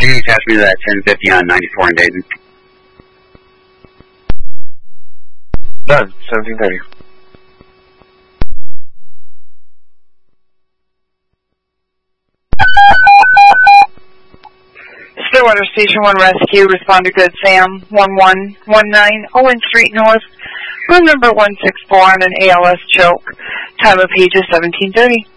Can you attach me to that 1050 on 94 in Dayton? Done. 1730. Stillwater Station 1 Rescue, respond to Good Sam, 1119 Owen Street North, room number 164 on an ALS choke. Time of page is 1730.